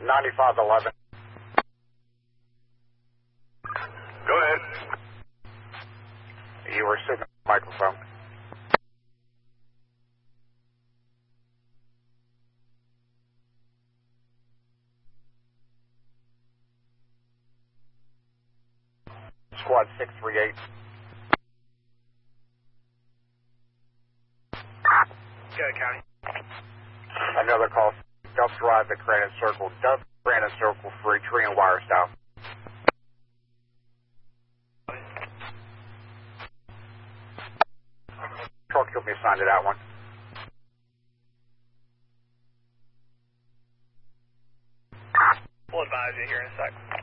9511. Go ahead. You were sitting on the microphone. Squad 638. Go ahead, County. Another call. Duff Drive at Granite Circle. Duff Granite Circle for a tree and wire style. Truck, you'll be assigned to that one. We'll advise you here in a sec.